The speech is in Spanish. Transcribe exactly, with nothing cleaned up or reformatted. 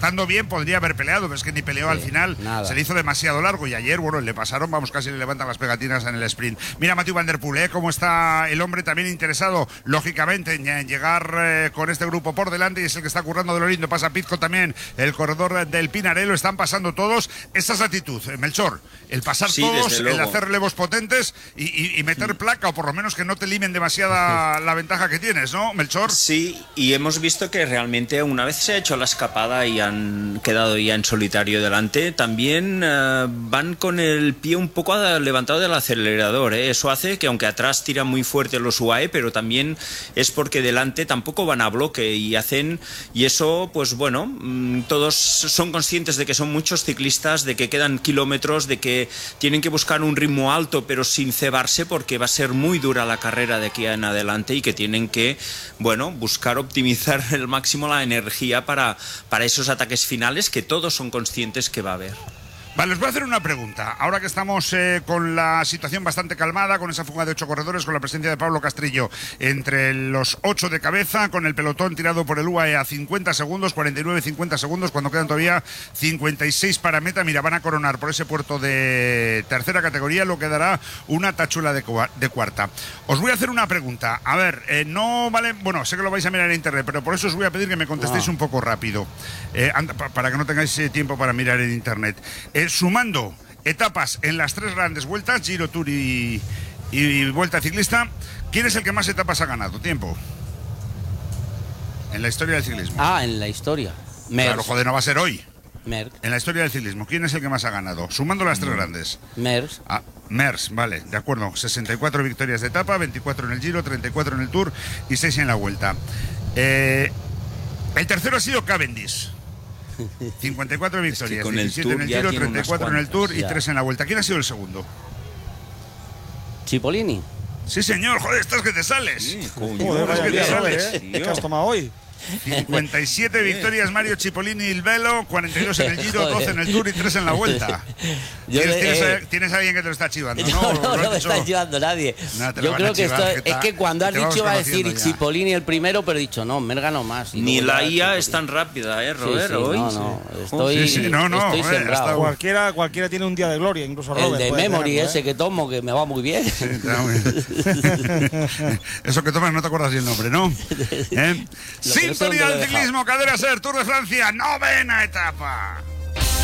estando bien podría haber peleado, pero es que ni peleó sí, al final, nada. Se le hizo demasiado largo y ayer, bueno, le pasaron, vamos, casi le levantan las pegatinas en el sprint. Mira Mathieu van der Poel, ¿eh? Cómo está el hombre también interesado, lógicamente, en, en llegar eh, con este grupo por delante, y es el que está currando de lo lindo. Pasa Pizco también, el corredor del Pinarello, están pasando todos. Esa es actitud, eh, Melchor, el pasar sí, todos, el hacer relevos potentes y, y, y meter sí. placa, o por lo menos que no te limen demasiada la ventaja que tienes, ¿no, Melchor? Sí, y hemos visto que realmente una vez se ha hecho la escapada y han quedado ya en solitario delante, también uh, van con el pie un poco levantado del acelerador, ¿eh? Eso hace que aunque atrás tiran muy fuerte los U A E, pero también es porque delante tampoco van a bloque y hacen, y eso pues bueno, mmm, todos son conscientes de que son muchos ciclistas, de que quedan kilómetros, de que tienen que buscar un ritmo alto pero sin cebarse, porque va a ser muy dura la carrera de aquí en adelante, y que tienen que, bueno, buscar optimizar el máximo la energía para, para esos ataques finales que todos son conscientes que va a haber. Vale, os voy a hacer una pregunta. Ahora que estamos eh, con la situación bastante calmada, con esa fuga de ocho corredores, con la presencia de Pablo Castrillo entre los ocho de cabeza, con el pelotón tirado por el U A E a cincuenta segundos, cuarenta y nueve cincuenta segundos, cuando quedan todavía cincuenta y seis para meta. Mira, van a coronar por ese puerto de tercera categoría, lo que dará una tachula de, de cuarta. Os voy a hacer una pregunta. A ver, eh, no vale, bueno, sé que lo vais a mirar en internet, pero por eso os voy a pedir que me contestéis no. un poco rápido, eh, anda, para que no tengáis eh, tiempo para mirar en internet. Eh, Sumando etapas en las tres grandes vueltas, Giro, Tour y, y Vuelta Ciclista, ¿quién es el que más etapas ha ganado? Tiempo. En la historia del ciclismo. Ah, en la historia. Merckx. Claro, joder, no va a ser hoy. Merckx. En la historia del ciclismo, ¿quién es el que más ha ganado? Sumando las tres grandes. Merckx. Ah, Merckx, vale, de acuerdo. sesenta y cuatro victorias de etapa, veinticuatro en el Giro, treinta y cuatro en el Tour y seis en la Vuelta. Eh, el tercero ha sido Cavendish. cincuenta y cuatro victorias, es que con diecisiete el en el Giro, treinta y cuatro en el Tour y ya. tres en la Vuelta. ¿Quién ha sido el segundo? Cipollini. Sí, señor, joder, estás que te sales. Sí, coño, joder, vaya que te sales, ¿eh? ¿Qué has tomado hoy? cincuenta y siete victorias Mario Cipollini il Velo, cuarenta y dos en el Giro, doce en el Tour y tres en la Vuelta. ¿Tienes, le, tienes, eh, ¿Tienes a alguien que te lo está chivando? No, no, no, no me está chivando nadie. No, Yo creo que esto que es que cuando has dicho va a decir ya. Cipollini el primero, pero he dicho no, Merga no más. Ni la I A es tan rápida, ¿eh, Robert? Sí, sí, hoy no, no, estoy, sí, sí, no, no, estoy eh, sembrado. Cualquiera, cualquiera tiene un día de gloria, incluso Robert. El de Memory tenerlo, ese ¿eh? que tomo, que me va muy bien. Sí, eso que tomas no te acuerdas del nombre, ¿no? ¿Eh? Sintonía del ciclismo, Cadena Ser, Tour de Francia, novena etapa.